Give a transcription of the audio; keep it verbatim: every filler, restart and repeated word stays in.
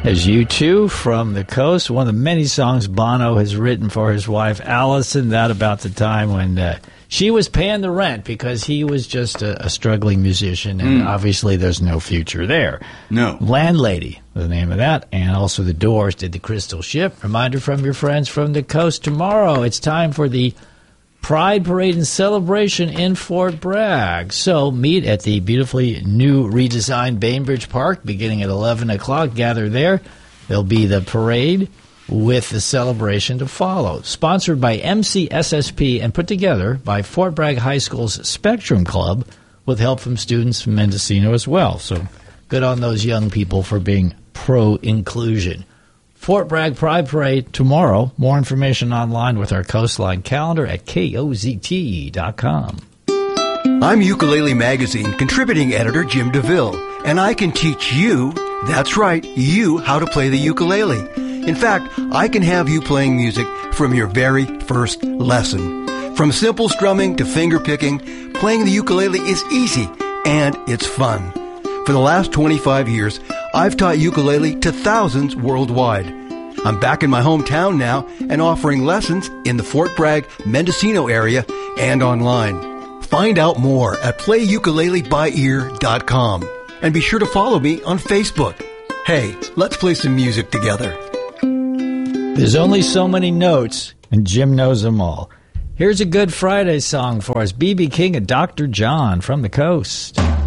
As You Too from the Coast, one of the many songs Bono has written for his wife Allison, that about the time when uh, she was paying the rent because he was just a, a struggling musician, and mm. obviously there's no future there. No. Landlady, the name of that, and also The Doors did The Crystal Ship. Reminder from your friends from the Coast, tomorrow it's time for the Pride Parade and Celebration in Fort Bragg. So meet at the beautifully new redesigned Bainbridge Park beginning at eleven o'clock. Gather there. There'll be the parade with the celebration to follow. Sponsored by M C S S P and put together by Fort Bragg High School's Spectrum Club with help from students from Mendocino as well. So good on those young people for being pro-inclusion. Fort Bragg Pride Parade tomorrow. More information online with our Coastline calendar at K O Z T dot com. I'm Ukulele Magazine contributing editor Jim DeVille, and I can teach you, that's right, you, how to play the ukulele. In fact, I can have you playing music from your very first lesson. From simple strumming to finger picking, playing the ukulele is easy, and it's fun. For the last twenty-five years, I've taught ukulele to thousands worldwide. I'm back in my hometown now and offering lessons in the Fort Bragg, Mendocino area and online. Find out more at play ukulele by ear dot com. And be sure to follow me on Facebook. Hey, let's play some music together. There's only so many notes, and Jim knows them all. Here's a Good Friday song for us. B B King and Doctor John from the Coast.